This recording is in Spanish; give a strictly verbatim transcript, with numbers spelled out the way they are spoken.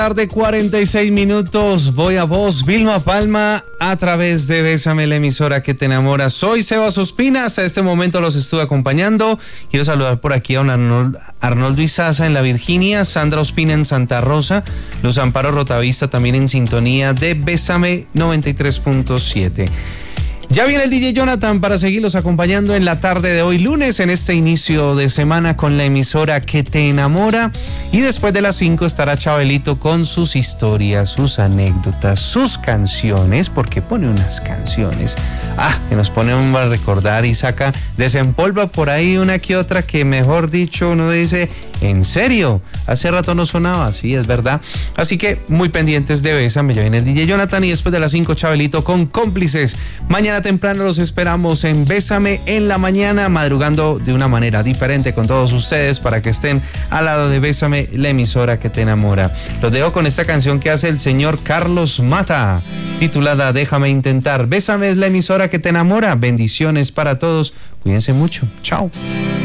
Tarde, cuarenta y seis minutos. Voy a vos, Vilma Palma, a través de Bésame, la emisora que te enamora. Soy Sebas Ospina. Hasta este momento los estuve acompañando. Quiero saludar por aquí a un Arnold, Arnoldo Izaza en la Virginia, Sandra Ospina en Santa Rosa, Luz Amparo Rotavista también en sintonía de Bésame noventa y tres punto siete. Ya viene el D J Jonathan para seguirlos acompañando en la tarde de hoy lunes, en este inicio de semana con la emisora que te enamora. Y después de las cinco estará Chabelito con sus historias, sus anécdotas, sus canciones, porque pone unas canciones, ah, que nos pone a recordar y saca, desempolva por ahí una que otra que, mejor dicho, uno dice, ¿en serio? Hace rato no sonaba así, es verdad. Así que muy pendientes de Bésame, ya viene el D J Jonathan y después de las cinco Chabelito con Cómplices. Mañana temprano los esperamos en Bésame en la mañana, madrugando de una manera diferente con todos ustedes para que estén al lado de Bésame, la emisora que te enamora. Los dejo con esta canción que hace el señor Carlos Mata, titulada Déjame Intentar. Bésame es la emisora que te enamora. Bendiciones para todos. Cuídense mucho. Chao.